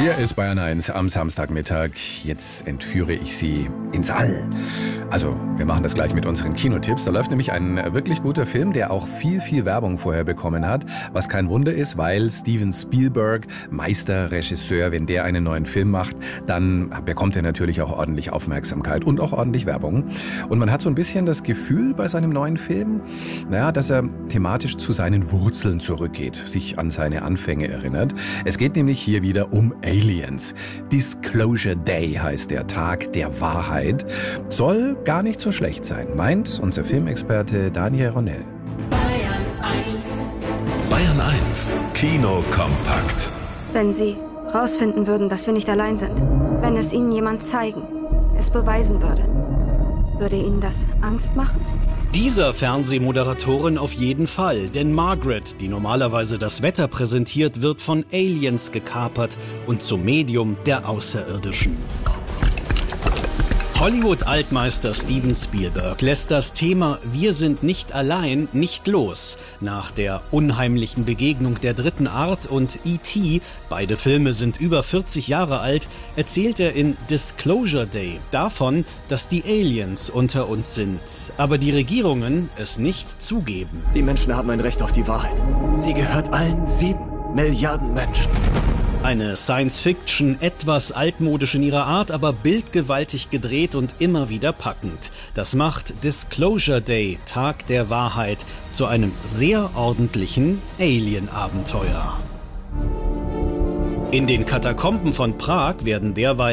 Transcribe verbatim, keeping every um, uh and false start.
Hier ist Bayern eins am Samstagmittag. Jetzt entführe ich Sie ins All. Also, wir machen das gleich mit unseren Kinotipps. Da läuft nämlich ein wirklich guter Film, der auch viel, viel Werbung vorher bekommen hat. Was kein Wunder ist, weil Steven Spielberg, Meisterregisseur, wenn der einen neuen Film macht, dann bekommt er natürlich auch ordentlich Aufmerksamkeit und auch ordentlich Werbung. Und man hat so ein bisschen das Gefühl bei seinem neuen Film, naja, dass er thematisch zu seinen Wurzeln zurückgeht, sich an seine Anfänge erinnert. Es geht nämlich hier wieder um Aliens. Disclosure Day heißt der Tag der Wahrheit. Soll gar nicht so schlecht sein, meint unser Filmexperte Daniel Ronell. Bayern eins. Bayern eins Kino kompakt. Wenn Sie rausfinden würden, dass wir nicht allein sind, wenn es Ihnen jemand zeigen, es beweisen würde, würde Ihnen das Angst machen? Dieser Fernsehmoderatorin auf jeden Fall, denn Margaret, die normalerweise das Wetter präsentiert, wird von Aliens gekapert und zum Medium der Außerirdischen. Hollywood-Altmeister Steven Spielberg lässt das Thema Wir sind nicht allein nicht los. Nach der unheimlichen Begegnung der dritten Art und E T, beide Filme sind über vierzig Jahre alt, erzählt er in Disclosure Day davon, dass die Aliens unter uns sind, aber die Regierungen es nicht zugeben. Die Menschen haben ein Recht auf die Wahrheit. Sie gehört allen sieben Milliarden Menschen. Eine Science-Fiction, etwas altmodisch in ihrer Art, aber bildgewaltig gedreht und immer wieder packend. Das macht Disclosure Day, Tag der Wahrheit, zu einem sehr ordentlichen Alien-Abenteuer. In den Katakomben von Prag werden derweil